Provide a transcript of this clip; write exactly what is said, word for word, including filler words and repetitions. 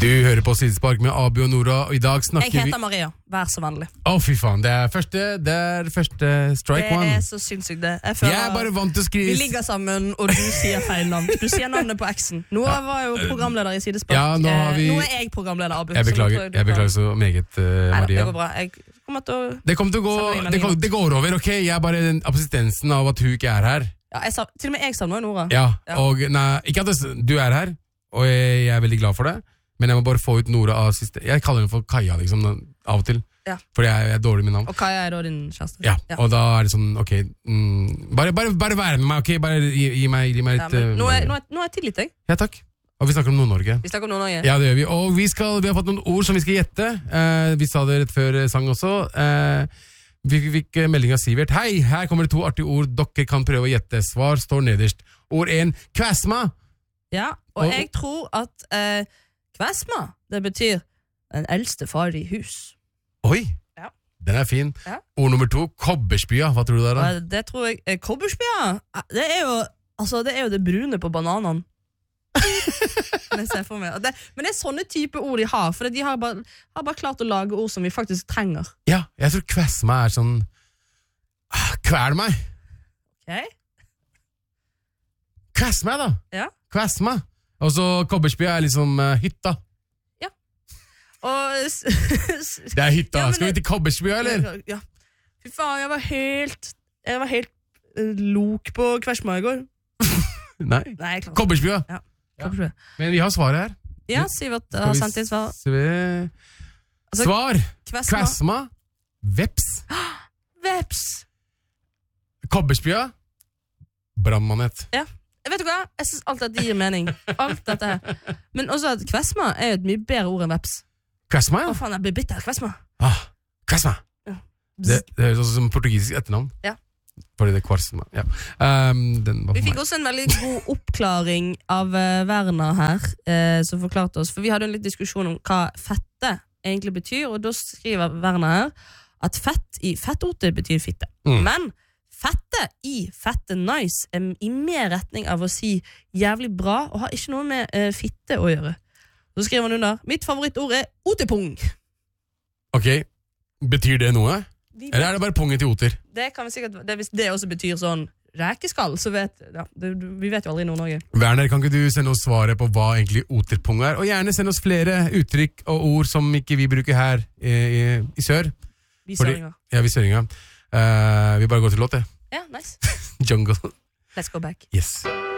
Du hører på Sidespark med Abu og Nora, og i dag snakker vi... Jeg heter vi... Maria, vær så vennlig. Å, fy faen, det er første, det er første strike det one. Det er så sinnssykt det. Jeg, føler... jeg er bare vant til å skrive... Vi ligger sammen, og du sier feil navn. Du sier navnet på eksen. Nå ja. var jo programleder i Sidespark. Ja, nå, vi... nå er jeg programleder, Abu. Jeg beklager, jeg beklager så meget, uh, Maria. Nei, det går bra. Jeg kommer til å... Det kommer til å gå... Det, kom, det går over, ok? Jeg er bare den assistensen av at hun ikke er her. Ja, jeg, til og med jeg savner Nora. Ja, ja. og nei, ikke at det, du er her, og jeg, jeg er veldig glad for det. Men jeg må bare få ut Nora av siste... Jeg kaller henne for Kaja, liksom, av og til. Ja. Fordi jeg, jeg er dårlig med navn. Og Kaja er da din kjæreste. Ja, ja. Og da er det sånn, ok... Mm, bare, bare, bare være med meg, ok? Bare gi, gi, meg, gi meg litt... Ja, nå, er, nå, er, nå er jeg tilgitt, jeg. Ja, takk. Og vi snakker om Nord-Norge. Vi snakker om Nord-Norge. Ja, det gjør vi. Og vi, skal, vi har fått noen ord som vi skal gjette. Eh, vi sa det rett før sang også. Eh, vi fikk melding av Sivert. Hei, her kommer det to artige ord. Dere kan prøve å gjette. Svar står nederst. Ord en, kvæsma. Ja, og, og jeg tror at... Eh, Kvæsma, det betyr den eldste far i hus. Oi, ja. Den er fin. Ja. Ord nummer to, kobberspya. Hva tror du der da? Det tror jeg, eh, kobberspya, det er jo, altså det er jo det brune på bananen. det ser jeg for meg. Det, men det er sånne type ord de har, for de har bare, har bare klart å lage ord som vi faktisk trenger. Ja, jeg tror kvæsma er sånn, kvæl meg. Ok. Kvæsma da. Ja. Kvæsma. Og så kobberspya er liksom uh, hytta. Ja. Og... det er hytta. Ja, skal vi til kobberspya, eller? Ja. Fy faen, jeg var helt... Jeg var helt uh, lok på Kvæsma i går. Nei. Nei, kobberspya. Ja. Kobberspya. Ja. Men vi har svaret her. Ja, Sivert har uh, sendt inn svar. Altså, svar. Kvæsma. Kvæsma. Veps. Veps. Kobberspya. Brannmanet. Ja. Vet du hva? Jeg synes alt dette gir mening. Alt dette her. Men også at kvæsma er jo et mye bedre ord enn veps. Kvæsma, ja? Å faen, jeg blir bitter. Kvæsma. Ah, kvæsma. Ja. Det, det er også som portugisisk etternavn. Ja. Fordi det er kvarsma. Ja. Um, vi fikk meg. også en veldig god oppklaring av uh, Werner her, uh, som forklarte oss. For vi hadde en litt diskusjon om hva fette egentlig betyr, og da skriver Werner her at fett i fettote betyr fitte. Mm. Men fette i fette nice er i mer retning av å si jævlig bra og har ikke noe med uh, fitte å gjøre. Så skriver han under, mitt favorittord er otepung. Ok, betyr det noe? Eller er det bare pungen til oter? Det kan vi sikkert, det, hvis det også betyr sånn rækeskall, så vet ja, det, vi vet jo aldri i Nord-Norge. Werner, kan ikke du sende oss svaret på hva egentlig oterpung er? Og gjerne sende oss flere uttrykk og ord som ikke vi bruker her i, i, i sør. Vi søringer. Ja, vi søringer. Uh, vi bare går til låt, det. Ja, nice. Jungle. Let's go back. Yes.